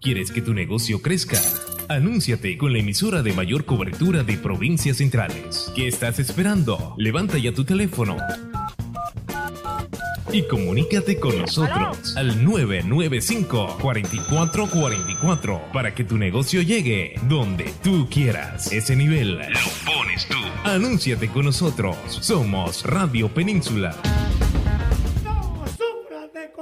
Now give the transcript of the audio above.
¿Quieres que tu negocio crezca? Anúnciate con la emisora de mayor cobertura de provincias centrales. ¿Qué estás esperando? Levanta ya tu teléfono y comunícate con nosotros al 995-4444 para que tu negocio llegue donde tú quieras. Ese nivel lo pones tú. Anúnciate con nosotros. Somos Radio Península.